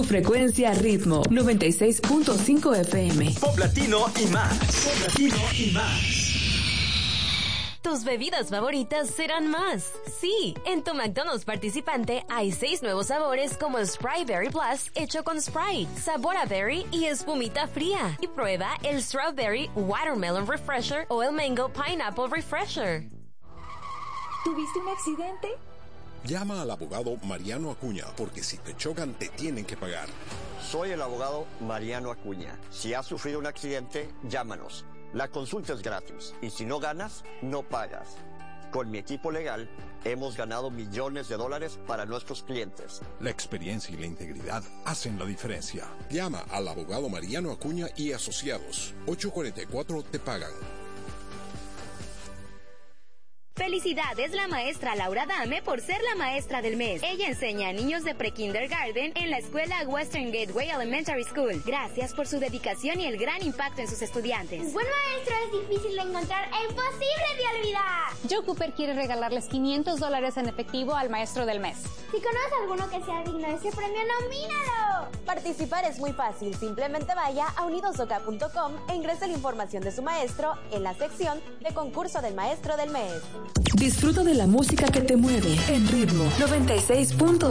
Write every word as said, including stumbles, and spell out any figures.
Frecuencia Ritmo noventa y seis punto cinco F M. Pop latino y más. Pop latino y más. Tus bebidas favoritas serán más. Sí, en tu McDonald's participante hay seis nuevos sabores como el Sprite Berry Plus hecho con Sprite, sabor a berry y espumita fría. Y prueba el Strawberry Watermelon Refresher o el Mango Pineapple Refresher. ¿Tuviste un accidente? Llama al abogado Mariano Acuña, porque si te chocan te tienen que pagar. Soy el abogado Mariano Acuña. Si has sufrido un accidente, llámanos. La consulta es gratis y si no ganas, no pagas. Con mi equipo legal, hemos ganado millones de dólares para nuestros clientes. La experiencia y la integridad hacen la diferencia. Llama al abogado Mariano Acuña y Asociados. ocho cuatro cuatro te pagan. Felicidades la maestra Laura Dame por ser la maestra del mes. Ella enseña a niños de pre-kindergarten en la escuela Western Gateway Elementary School. Gracias por su dedicación y el gran impacto en sus estudiantes. Un buen maestro es difícil de encontrar e imposible de olvidar. Joe Cooper quiere regalarles quinientos dólares en efectivo al maestro del mes. Si conoces a alguno que sea digno de ese premio, nomínalo. Participar es muy fácil. Simplemente vaya a unidosoca punto com e ingrese la información de su maestro en la sección de concurso del maestro del mes. Disfruta de la música que te mueve en Ritmo noventa y seis punto